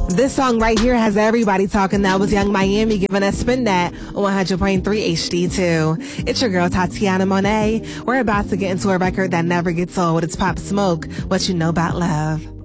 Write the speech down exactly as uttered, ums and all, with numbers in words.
This song right here has everybody talking. That was Young Miami giving us Spin That on one hundred point three H D two. It's your girl, Tatiana Monet. We're about to get into a record that never gets old. It's Pop Smoke, What You Know About Love.